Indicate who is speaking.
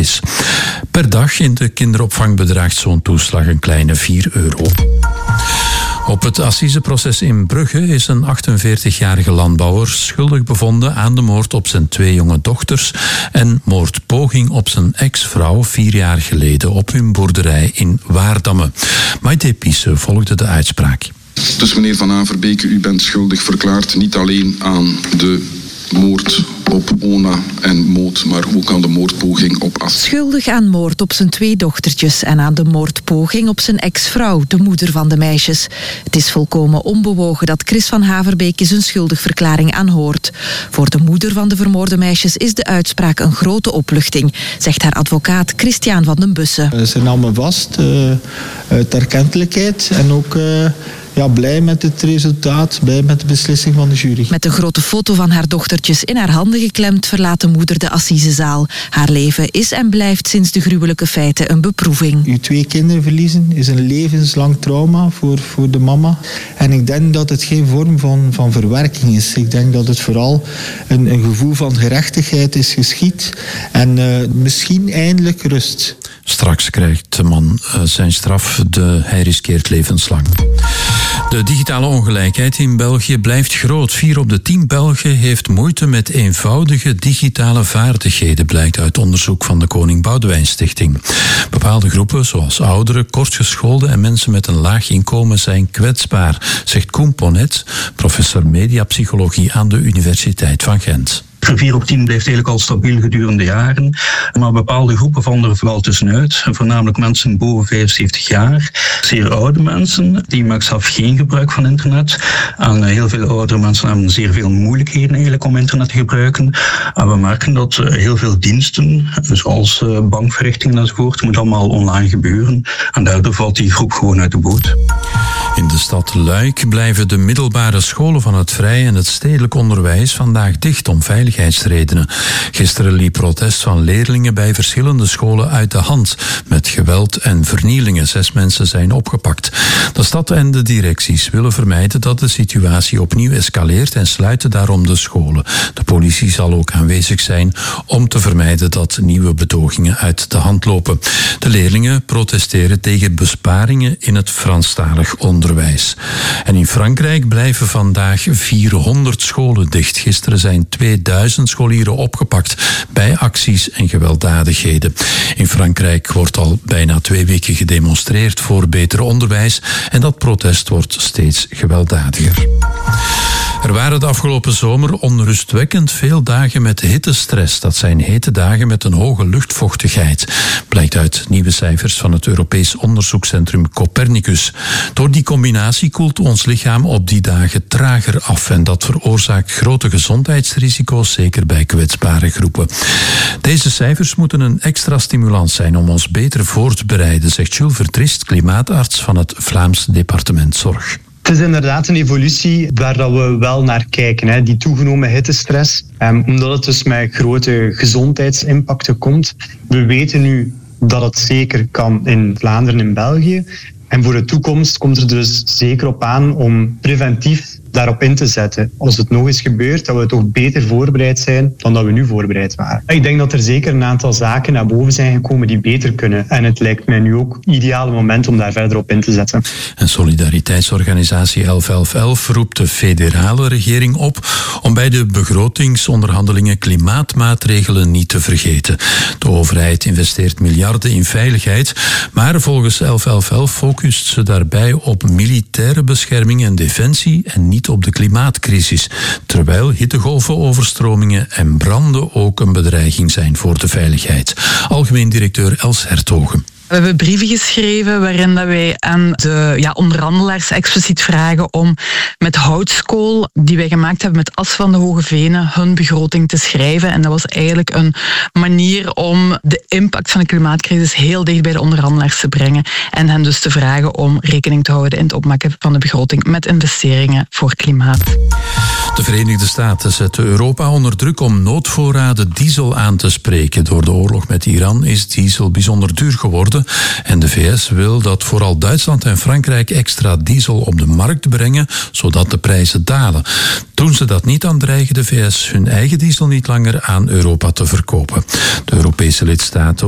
Speaker 1: is. Per dag in de kinderopvang bedraagt zo'n toeslag een kleine €4. Op het assiseproces in Brugge is een 48-jarige landbouwer schuldig bevonden aan de moord op zijn 2 jonge dochters en moordpoging op zijn ex-vrouw 4 jaar geleden op hun boerderij in Waardamme. Maite Piesse volgde de uitspraak.
Speaker 2: Dus meneer Van Averbeke, u bent schuldig verklaard niet alleen aan de moord op Ona en Moot, maar ook aan de moordpoging op As.
Speaker 3: Schuldig aan moord op zijn 2 dochtertjes en aan de moordpoging op zijn ex-vrouw, de moeder van de meisjes. Het is volkomen onbewogen dat Chris Van Averbeke zijn schuldigverklaring aanhoort. Voor de moeder van de vermoorde meisjes is de uitspraak een grote opluchting, zegt haar advocaat Christian van den Bussen.
Speaker 4: Ze namen vast uit erkentelijkheid en ook blij met het resultaat, blij met de beslissing van de jury.
Speaker 3: Met een grote foto van haar dochtertjes in haar handen geklemd verlaat de moeder de assisezaal. Haar leven is en blijft sinds de gruwelijke feiten een beproeving.
Speaker 4: Uw 2 kinderen verliezen is een levenslang trauma voor de mama. En ik denk dat het geen vorm van verwerking is. Ik denk dat het vooral een gevoel van gerechtigheid is geschied. En misschien eindelijk rust.
Speaker 1: Straks krijgt de man zijn straf. Hij riskeert levenslang. De digitale ongelijkheid in België blijft groot. 4 op de 10 Belgen heeft moeite met eenvoudige digitale vaardigheden, blijkt uit onderzoek van de Koning Boudewijn Stichting. Bepaalde groepen, zoals ouderen, kortgeschoolden en mensen met een laag inkomen, zijn kwetsbaar, zegt Koen Ponnet, professor mediapsychologie aan de Universiteit van Gent.
Speaker 5: 4 op 10 blijft eigenlijk al stabiel gedurende jaren. Maar bepaalde groepen vallen er vooral tussenuit. Voornamelijk mensen boven 75 jaar. Zeer oude mensen, die maken zelf geen gebruik van internet. En heel veel oudere mensen hebben zeer veel moeilijkheden eigenlijk om internet te gebruiken. En we merken dat heel veel diensten, zoals bankverrichtingen enzovoort, moet allemaal online gebeuren. En daardoor valt die groep gewoon uit de boot.
Speaker 1: In de stad Luik blijven de middelbare scholen van het vrij en het stedelijk onderwijs vandaag dicht om veiligheidsredenen. Gisteren liep protest van leerlingen bij verschillende scholen uit de hand, met geweld en vernielingen. 6 mensen zijn opgepakt. De stad en de directies willen vermijden dat de situatie opnieuw escaleert en sluiten daarom de scholen. De politie zal ook aanwezig zijn om te vermijden dat nieuwe betogingen uit de hand lopen. De leerlingen protesteren tegen besparingen in het Franstalig onderwijs. En in Frankrijk blijven vandaag 400 scholen dicht. Gisteren zijn 2000 scholieren opgepakt bij acties en gewelddadigheden. In Frankrijk wordt al bijna 2 weken gedemonstreerd voor beter onderwijs en dat protest wordt steeds gewelddadiger. Er waren de afgelopen zomer onrustwekkend veel dagen met hittestress. Dat zijn hete dagen met een hoge luchtvochtigheid. Blijkt uit nieuwe cijfers van het Europees onderzoekscentrum Copernicus. Door die combinatie koelt ons lichaam op die dagen trager af. En dat veroorzaakt grote gezondheidsrisico's, zeker bij kwetsbare groepen. Deze cijfers moeten een extra stimulans zijn om ons beter voor te bereiden, zegt Jules Vertrist, klimaatarts van het Vlaams Departement Zorg.
Speaker 6: Het is inderdaad een evolutie waar dat we wel naar kijken. Hè. Die toegenomen hittestress, omdat het dus met grote gezondheidsimpacten komt. We weten nu dat het zeker kan in Vlaanderen en België. En voor de toekomst komt er dus zeker op aan om preventief daarop in te zetten. Als het nog eens gebeurt, dat we toch beter voorbereid zijn dan dat we nu voorbereid waren. Ik denk dat er zeker een aantal zaken naar boven zijn gekomen die beter kunnen. En het lijkt mij nu ook het ideale moment om daar verder op in te zetten.
Speaker 1: En solidariteitsorganisatie 1111 roept de federale regering op om bij de begrotingsonderhandelingen klimaatmaatregelen niet te vergeten. De overheid investeert miljarden in veiligheid, maar volgens 1111 focust ze daarbij op militaire bescherming en defensie en niet op de klimaatcrisis, terwijl hittegolven, overstromingen en branden ook een bedreiging zijn voor de veiligheid. Algemeen directeur Els Hertogen.
Speaker 7: We hebben brieven geschreven waarin dat wij aan de onderhandelaars expliciet vragen om met houtskool die wij gemaakt hebben met as van de Hoge Venen hun begroting te schrijven. En dat was eigenlijk een manier om de impact van de klimaatcrisis heel dicht bij de onderhandelaars te brengen en hen dus te vragen om rekening te houden in het opmaken van de begroting met investeringen voor klimaat.
Speaker 1: De Verenigde Staten zetten Europa onder druk om noodvoorraden diesel aan te spreken. Door de oorlog met Iran is diesel bijzonder duur geworden en de VS wil dat vooral Duitsland en Frankrijk extra diesel op de markt brengen, zodat de prijzen dalen. Doen ze dat niet, dan dreigen de VS hun eigen diesel niet langer aan Europa te verkopen. De Europese lidstaten